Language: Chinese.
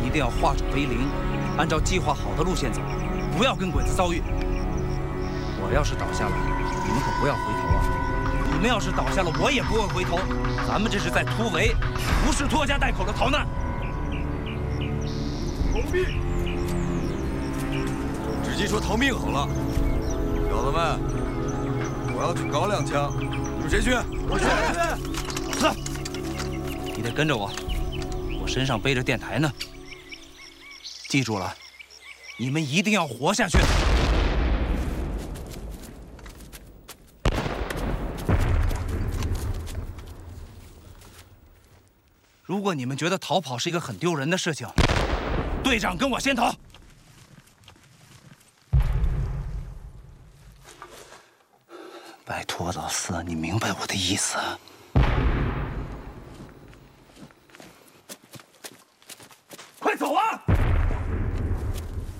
一定要化整为零，按照计划好的路线走，不要跟鬼子遭遇。我要是倒下了，你们可不要回头啊！你们要是倒下了，我也不会回头。咱们这是在突围，不是拖家带口的逃难。 逃命！直接说逃命好了。小子们，我要去搞2枪，你们谁去？我去。 老四，你得跟着我，我身上背着电台呢。记住了，你们一定要活下去。如果你们觉得逃跑是一个很丢人的事情，队长跟我先逃。拜托，老四，你明白我的意思？快走啊！